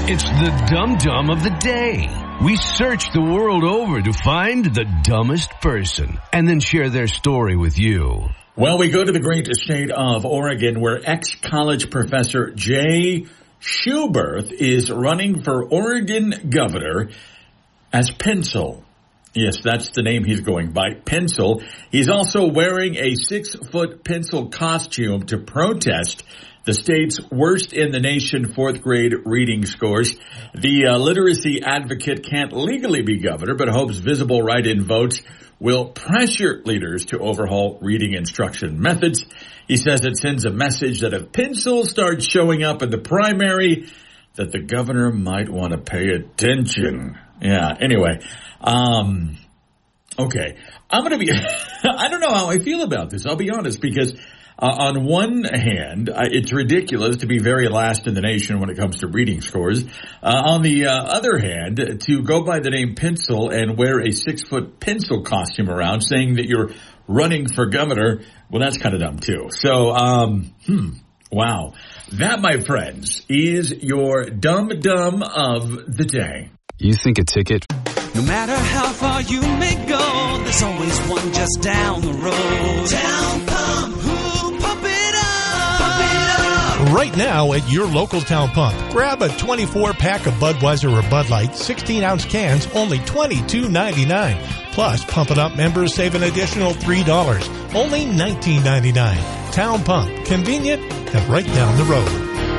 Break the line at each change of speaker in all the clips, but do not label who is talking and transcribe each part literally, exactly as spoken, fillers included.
It's the Dum Dum of the Day. We search the world over to find the dumbest person and then share their story with you.
Well, we go to the great state of Oregon, where ex-college professor Jay Schuberth is running for Oregon governor as Pencil. Yes, that's the name he's going by, Pencil. He's also wearing a six-foot pencil costume to protest the state's worst in the nation fourth grade reading scores. The uh, literacy advocate can't legally be governor, but hopes visible write-in votes will pressure leaders to overhaul reading instruction methods. He says it sends a message that if Pencil starts showing up in the primary, that the governor might want to pay attention. Yeah, anyway. Um, okay. I'm going to be, I don't know how I feel about this. I'll be honest, because Uh, on one hand, uh, it's ridiculous to be very last in the nation when it comes to reading scores. Uh, on the uh, other hand, to go by the name Pencil and wear a six-foot pencil costume around saying that you're running for governor, well, that's kind of dumb, too. So, um, hmm, wow. That, my friends, is your dumb-dumb of the day.
You think a ticket...
No matter how far you may go, there's always one just down the road. Town Pump. Ooh, pump it up. Pump it up.
Right now at your local Town Pump, grab a twenty-four pack of Budweiser or Bud Light, sixteen ounce cans, only twenty-two ninety-nine. Plus, Pump It Up members save an additional three dollars, only nineteen ninety-nine. Town Pump, convenient and right down the road.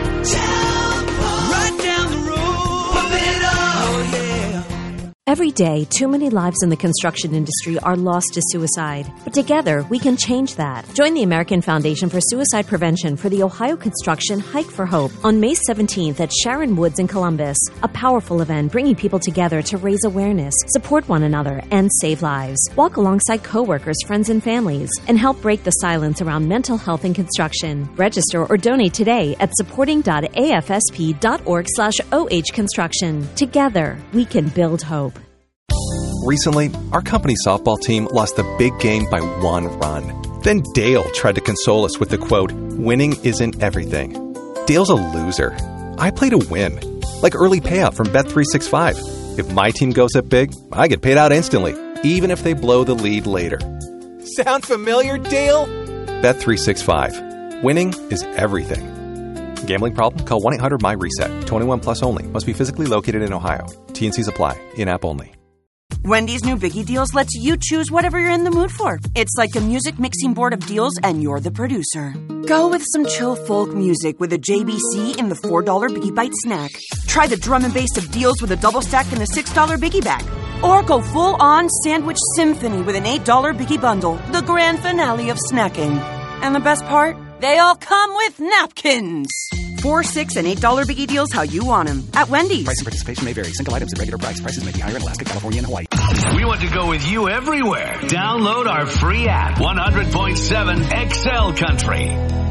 Town Pump. Right down the road. Pump it up. Oh, yeah.
Every day, too many lives in the construction industry are lost to suicide. But together, we can change that. Join the American Foundation for Suicide Prevention for the Ohio Construction Hike for Hope on May seventeenth at Sharon Woods in Columbus. A powerful event bringing people together to raise awareness, support one another, and save lives. Walk alongside coworkers, friends, and families, and help break the silence around mental health in construction. Register or donate today at supporting.afsp.org slash OH construction. Together, we can build hope.
Recently, our company softball team lost the big game by one run. Then Dale tried to console us with the quote, "Winning isn't everything." Dale's a loser. I play to win. Like early payout from Bet three sixty-five. If my team goes up big, I get paid out instantly, even if they blow the lead later. Sound familiar, Dale? Bet three sixty-five. Winning is everything. Gambling problem? Call one eight hundred M Y reset. twenty-one plus only. Must be physically located in Ohio. T and Cs apply. In-app only.
Wendy's new Biggie Deals lets you choose whatever you're in the mood for. It's like a music mixing board of deals, and you're the producer. Go with some chill folk music with a J B C in the four dollar Biggie Bite snack. Try the drum and bass of deals with a double stack in the six dollar Biggie Bag. Or go full-on sandwich symphony with an eight dollar Biggie Bundle, the grand finale of snacking. And the best part? They all come with napkins. Four, six, and eight dollar Biggie Deals how you want them at Wendy's.
Price and participation may vary. Single items at regular price. Prices may be higher in Alaska, California, and Hawaii.
We want to go with you everywhere. Download our free app, one hundred point seven X L Country.